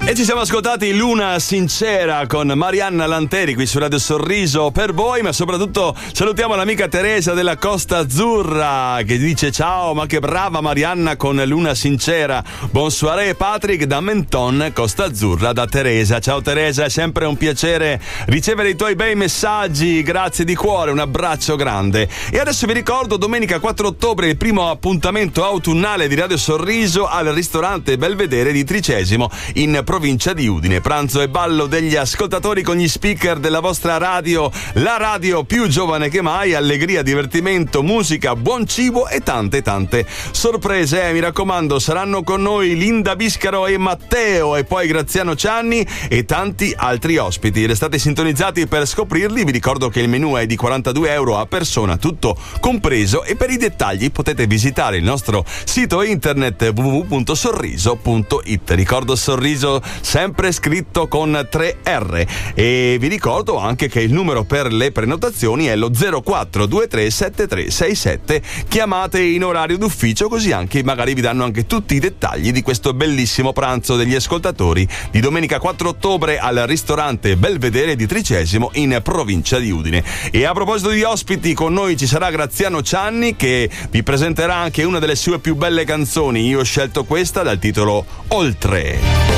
E ci siamo ascoltati Luna Sincera con Marianna Lanteri qui su Radio Sorriso per voi, ma soprattutto salutiamo l'amica Teresa della Costa Azzurra che dice ciao, ma che brava Marianna con Luna Sincera. Bonsoiré Patrick da Menton, Costa Azzurra, da Teresa. Ciao Teresa, è sempre un piacere ricevere i tuoi bei messaggi, grazie di cuore, un abbraccio grande. E adesso vi ricordo domenica 4 ottobre il primo appuntamento autunnale di Radio Sorriso al ristorante Belvedere di Tricesimo in provincia di Udine. Pranzo e ballo degli ascoltatori con gli speaker della vostra radio, la radio più giovane che mai, allegria, divertimento, musica, buon cibo e tante sorprese. Mi raccomando, saranno con noi Linda Biscaro e Matteo e poi Graziano Cianni e tanti altri ospiti. Restate sintonizzati per scoprirli. Vi ricordo che il menù è di €42 a persona, tutto compreso, e per i dettagli potete visitare il nostro sito internet www.sorriso.it. Ricordo Sorriso sempre scritto con 3R. E vi ricordo anche che il numero per le prenotazioni è lo 04237367. Chiamate in orario d'ufficio, così anche magari vi danno anche tutti i dettagli di questo bellissimo pranzo degli ascoltatori di domenica 4 ottobre al ristorante Belvedere di Tricesimo in provincia di Udine. E a proposito di ospiti, con noi ci sarà Graziano Cianni che vi presenterà anche una delle sue più belle canzoni. Io ho scelto questa dal titolo Oltre.